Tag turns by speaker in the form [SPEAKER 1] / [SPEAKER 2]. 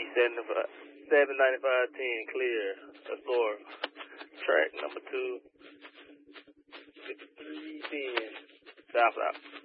[SPEAKER 1] 79510 clear. Ashore. Track number 2. 5310. South out.